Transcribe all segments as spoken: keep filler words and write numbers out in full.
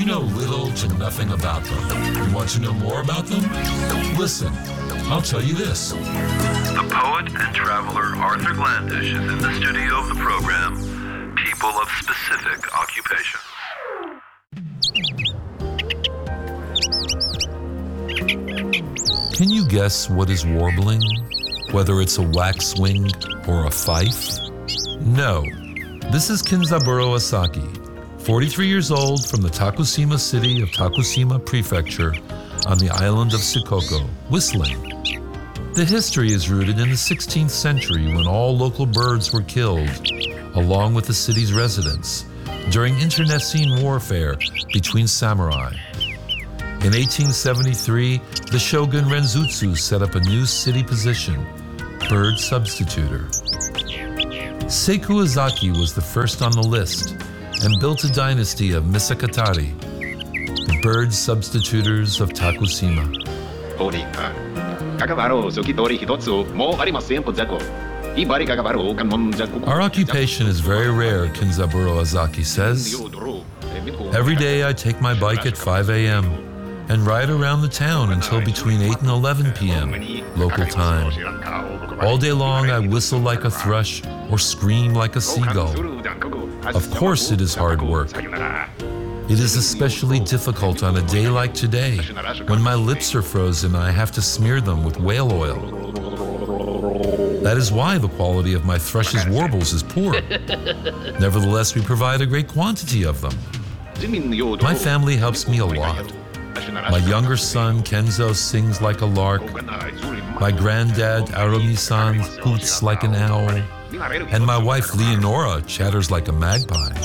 you know little to nothing about them. You want to know more about them? Listen, I'll tell you this. The poet and traveler Arthur Glandish is in the studio of the program, People of Specific Occupation. Can you guess what is warbling? Whether it's a waxwing or a fife? No. This is Kenzaburo Asaki, forty-three years old, from the Tokushima city of Tokushima Prefecture on the island of Shikoku, whistling. The history is rooted in the sixteenth century when all local birds were killed, along with the city's residents, during internecine warfare between samurai. In eighteen seventy-three, the shogun Renzutsu set up a new city position, bird substitutor. Seiku Ozaki was the first on the list and built a dynasty of Misakatari, the bird substitutors of Tokushima. Our occupation is very rare, Kenzaburo Ozaki says. Every day I take my bike at five a.m. and ride around the town until between eight and eleven p.m. local time. All day long I whistle like a thrush or scream like a seagull. Of course it is hard work. It is especially difficult on a day like today, when my lips are frozen and I have to smear them with whale oil. That is why the quality of my thrush's warbles is poor. Nevertheless, we provide a great quantity of them. My family helps me a lot. My younger son, Kenzo, sings like a lark. My granddad, Arumi-san, hoots like an owl. And my wife, Leonora, chatters like a magpie.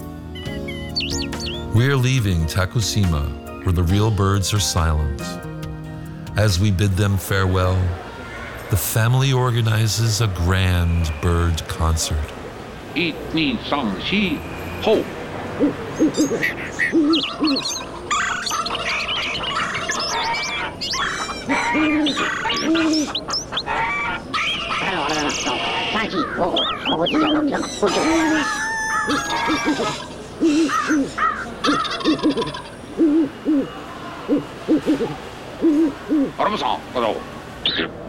We are leaving Tokushima, where the real birds are silent. As we bid them farewell, the family organizes a grand bird concert. One, two, three, four, ho! Arama-san, hello.